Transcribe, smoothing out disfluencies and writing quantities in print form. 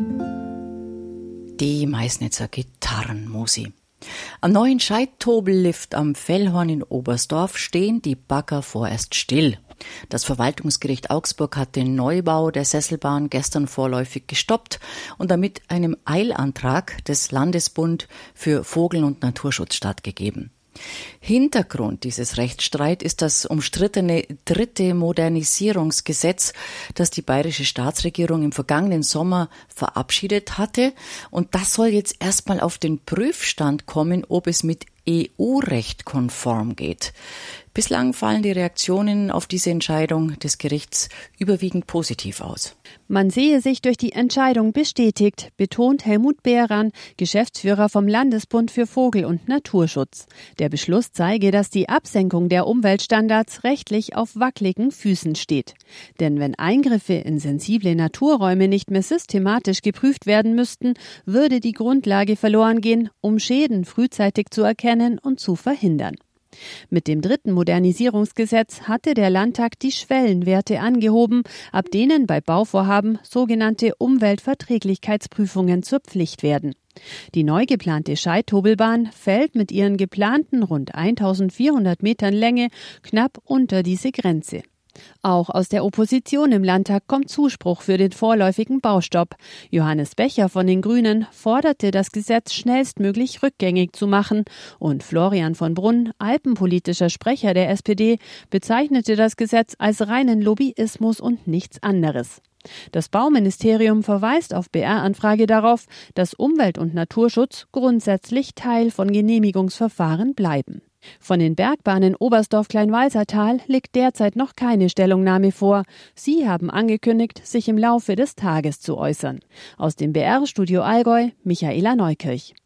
Die Meißnitzer Gitarrenmusi. Am neuen Scheidtobellift am Fellhorn in Oberstdorf stehen die Bagger vorerst still. Das Verwaltungsgericht Augsburg hat den Neubau der Sesselbahn gestern vorläufig gestoppt und damit einem Eilantrag des Landesbund für Vogel- und Naturschutz stattgegeben. Hintergrund dieses Rechtsstreit ist das umstrittene 3. Modernisierungsgesetz, das die bayerische Staatsregierung im vergangenen Sommer verabschiedet hatte. Und das soll jetzt erstmal auf den Prüfstand kommen, ob es mit EU-Recht konform geht. Bislang fallen die Reaktionen auf diese Entscheidung des Gerichts überwiegend positiv aus. Man sehe sich durch die Entscheidung bestätigt, betont Helmut Behran, Geschäftsführer vom Landesbund für Vogel- und Naturschutz. Der Beschluss zeige, dass die Absenkung der Umweltstandards rechtlich auf wackeligen Füßen steht. Denn wenn Eingriffe in sensible Naturräume nicht mehr systematisch geprüft werden müssten, würde die Grundlage verloren gehen, um Schäden frühzeitig zu erkennen und zu verhindern. Mit dem 3. Modernisierungsgesetz hatte der Landtag die Schwellenwerte angehoben, ab denen bei Bauvorhaben sogenannte Umweltverträglichkeitsprüfungen zur Pflicht werden. Die neu geplante Scheidtobelbahn fällt mit ihren geplanten rund 1400 Metern Länge knapp unter diese Grenze. Auch aus der Opposition im Landtag kommt Zuspruch für den vorläufigen Baustopp. Johannes Becher von den Grünen forderte, das Gesetz schnellstmöglich rückgängig zu machen. Und Florian von Brunn, alpenpolitischer Sprecher der SPD, bezeichnete das Gesetz als reinen Lobbyismus und nichts anderes. Das Bauministerium verweist auf BR-Anfrage darauf, dass Umwelt- und Naturschutz grundsätzlich Teil von Genehmigungsverfahren bleiben. Von den Bergbahnen Oberstdorf-Kleinwalsertal liegt derzeit noch keine Stellungnahme vor. Sie haben angekündigt, sich im Laufe des Tages zu äußern. Aus dem BR-Studio Allgäu, Michaela Neukirch.